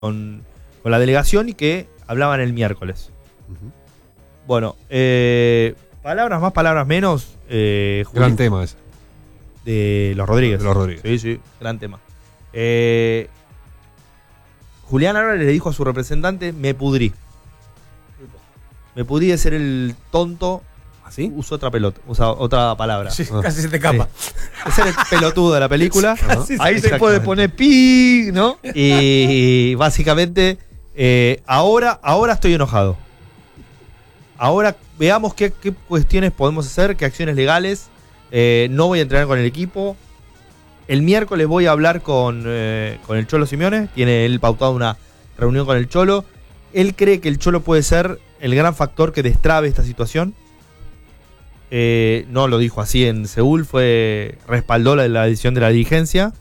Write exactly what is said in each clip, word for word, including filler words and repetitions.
con, con la delegación y que hablaban el miércoles. Uh-huh. Bueno, eh, palabras más, palabras menos. Eh, Juli, gran tema ese. De los Rodríguez. De los Rodríguez. Sí, sí, gran tema. Eh, Julián Álvarez le dijo a su representante, me pudrí. Me pudrí de ser el tonto. ¿Así? Usó otra pelota, usa otra palabra. Sí, ah. Casi se te escapa. Sí. De ser el pelotudo de la película. Uh-huh. Ahí se puede poner pi, ¿no? Y básicamente, eh, ahora, ahora estoy enojado. Ahora veamos qué, qué cuestiones podemos hacer, qué acciones legales. Eh, no voy a entrenar con el equipo. El miércoles voy a hablar con, eh, con el Cholo Simeone. Tiene él pautado una reunión con el Cholo. Él cree que el Cholo puede ser el gran factor que destrabe esta situación. Eh, no lo dijo así en Seúl, fue respaldó la, la decisión de la dirigencia.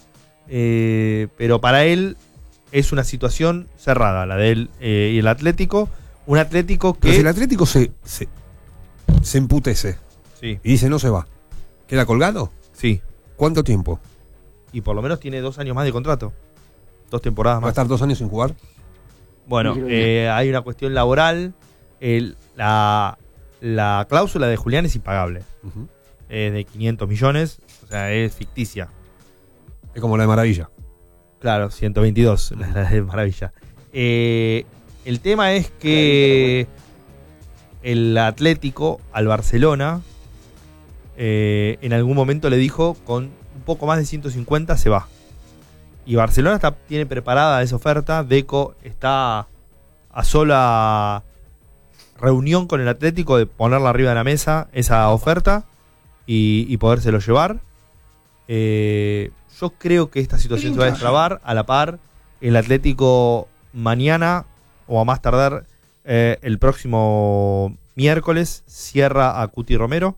Eh, pero para él es una situación cerrada, la de él eh, y el Atlético. Un Atlético que... Pero si el Atlético se, se, se emputece, sí, y dice no se va, ¿queda colgado? Sí. ¿Cuánto tiempo? Y por lo menos tiene dos años más de contrato. Dos temporadas más. ¿Va a estar dos años sin jugar? Bueno, eh, hay una cuestión laboral. El, la, la cláusula de Julián es impagable. Uh-huh. Es de quinientos millones. O sea, es ficticia. Es como la de Maravilla. Claro, ciento veintidós, uh-huh. La de Maravilla. Eh, el tema es que el Atlético al Barcelona eh, en algún momento le dijo con un poco más de ciento cincuenta se va. Y Barcelona está, tiene preparada esa oferta. Deco está a sola reunión con el Atlético de ponerla arriba de la mesa, esa oferta, y, y podérselo llevar. Eh, yo creo que esta situación se va a destrabar. A la par, el Atlético mañana, o a más tardar eh, el próximo miércoles, cierra a Cuti Romero.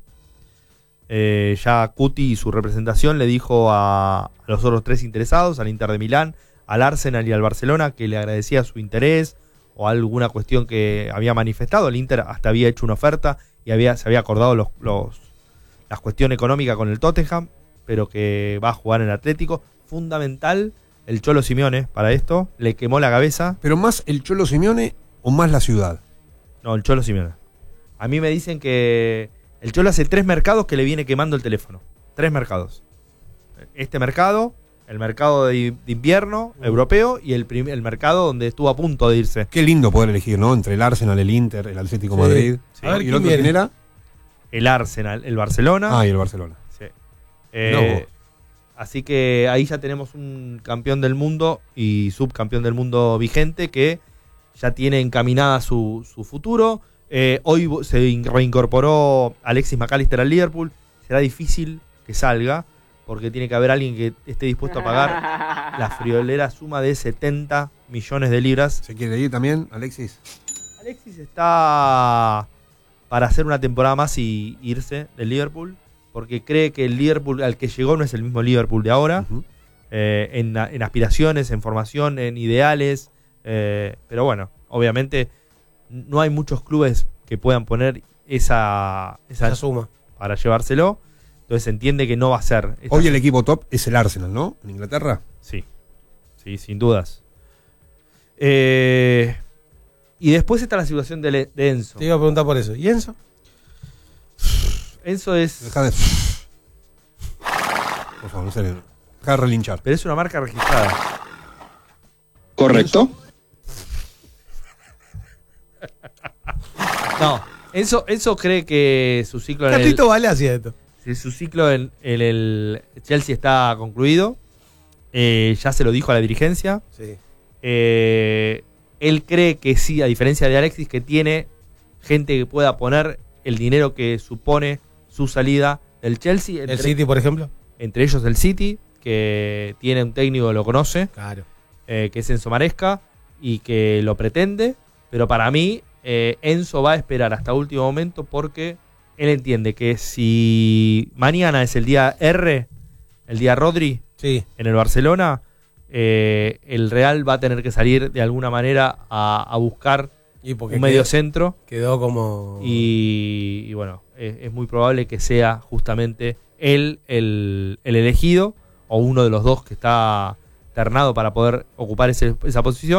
Eh, ya Cuti y su representación le dijo a, a los otros tres interesados, al Inter de Milán, al Arsenal y al Barcelona, que le agradecía su interés o alguna cuestión que había manifestado. El Inter hasta había hecho una oferta y había, se había acordado los, los, la cuestión económica con el Tottenham, pero que va a jugar en el Atlético. Fundamental el Cholo Simeone para esto, le quemó la cabeza. ¿Pero más el Cholo Simeone o más la ciudad? No, el Cholo Simeone. A mí me dicen que el Cholo hace tres mercados que le viene quemando el teléfono. Tres mercados. Este mercado, el mercado de, de invierno uh. europeo y el, prim, el mercado donde estuvo a punto de irse. Qué lindo poder elegir, ¿no? Entre el Arsenal, el Inter, el Atlético sí. Madrid. Sí. A ver, ¿y el otro quién era? El Arsenal, el Barcelona. Ah, y el Barcelona. Sí. Eh, no. Así que ahí ya tenemos un campeón del mundo y subcampeón del mundo vigente que ya tiene encaminada su, su futuro. Eh, hoy se reincorporó Alexis McAllister al Liverpool. Será difícil que salga porque tiene que haber alguien que esté dispuesto a pagar la friolera suma de setenta millones de libras. ¿Se quiere ir también, Alexis? Alexis está para hacer una temporada más y irse del Liverpool porque cree que el Liverpool al que llegó no es el mismo Liverpool de ahora. Uh-huh. eh, en, en aspiraciones, en formación, en ideales. Eh, pero bueno, obviamente no hay muchos clubes que puedan poner esa, esa, esa suma para llevárselo. Entonces se entiende que no va a ser. Hoy el equipo top es el Arsenal, ¿no? En Inglaterra. Sí, sí, sin dudas. Eh, y después está la situación de, de Enzo. Te iba a preguntar por eso. ¿Y Enzo? Enzo es... Deja de... Por favor, no se le... Deja de relinchar. Pero es una marca registrada. ¿Correcto? No, Enzo, Enzo cree que su ciclo en Carlito el, Vale hacía esto. Su ciclo en, en el Chelsea está concluido. Eh, ya se lo dijo a la dirigencia. Sí. Eh, él cree que sí, a diferencia de Alexis, que tiene gente que pueda poner el dinero que supone su salida del Chelsea. Entre, ¿el City, por ejemplo? Entre ellos el City, que tiene un técnico que lo conoce. Claro. Eh, que es Enzo Maresca y que lo pretende. Pero para mí, eh, Enzo va a esperar hasta último momento porque él entiende que si mañana es el día R, el día Rodri, sí, en el Barcelona, eh, el Real va a tener que salir de alguna manera a, a buscar y un medio centro. Quedó como... Y, y bueno, es, es muy probable que sea justamente él el, el elegido o uno de los dos que está ternado para poder ocupar ese- esa posición.